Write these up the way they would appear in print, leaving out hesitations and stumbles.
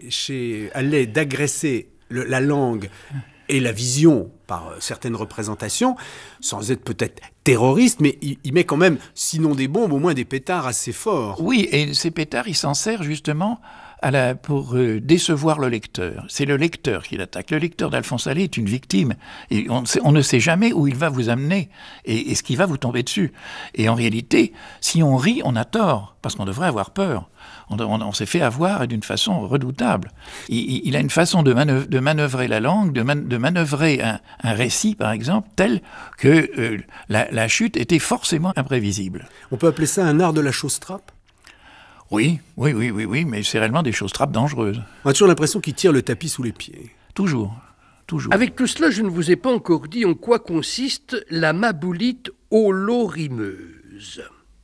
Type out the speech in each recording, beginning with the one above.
chez Halley d'agresser la langue et la vision par certaines représentations, sans être peut-être terroriste, mais il met quand même, sinon des bombes, au moins des pétards assez forts. Oui, et ces pétards, il s'en sert justement pour décevoir le lecteur. C'est le lecteur qui l'attaque. Le lecteur d'Alphonse Allais est une victime. Et on ne sait jamais où il va vous amener et ce qui va vous tomber dessus. Et en réalité, si on rit, on a tort, parce qu'on devrait avoir peur. On s'est fait avoir d'une façon redoutable. Il a une façon de manœuvrer la langue, de manœuvrer un récit, par exemple, tel que la chute était forcément imprévisible. On peut appeler ça un art de la chose-trappe ? Oui, mais c'est réellement des choses-trappes dangereuses. On a toujours l'impression qu'il tire le tapis sous les pieds. Toujours. Avec tout cela, je ne vous ai pas encore dit en quoi consiste la maboulite holorimeuse.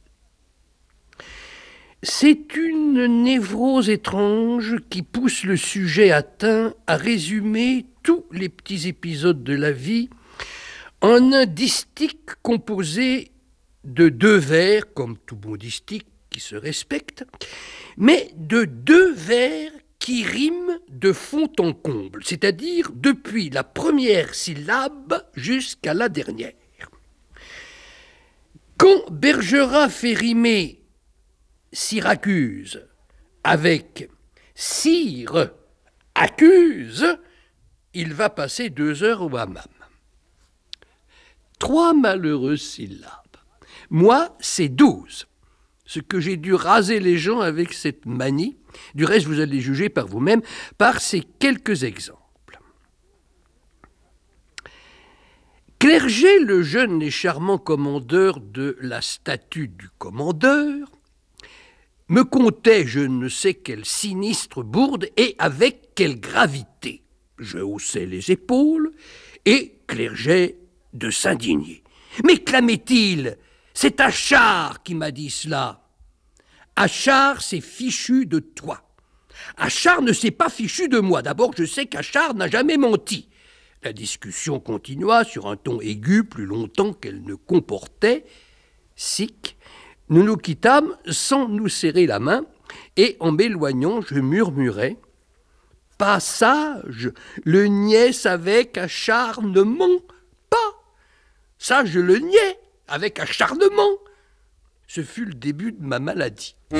C'est une névrose étrange qui pousse le sujet atteint à résumer tous les petits épisodes de la vie en un distique composé de 2 vers, comme tout bon distique qui se respecte, mais de 2 vers qui riment de fond en comble, c'est-à-dire depuis la première syllabe jusqu'à la dernière. Quand Bergerac fait rimer Syracuse avec Cyr accuse, il va passer 2 heures au hammam. 3 malheureuses syllabes. Moi, c'est 12. Ce que j'ai dû raser les gens avec cette manie. Du reste, vous allez juger par vous-même par ces quelques exemples. Clerget, le jeune et charmant commandeur de la statue du commandeur, me contait je ne sais quelle sinistre bourde et avec quelle gravité. Je haussai les épaules et Clerget de s'indigner. Mais clamait-il, c'est Achard qui m'a dit cela. Achard s'est fichu de toi. Achard ne s'est pas fichu de moi. D'abord, je sais qu'Achard n'a jamais menti. La discussion continua sur un ton aigu plus longtemps qu'elle ne comportait. Sic, nous nous quittâmes sans nous serrer la main, et en m'éloignant, je murmurai « Pas sage, le niais avec acharnement, pas. Ça, je le niais avec acharnement. » Ce fut le début de ma maladie.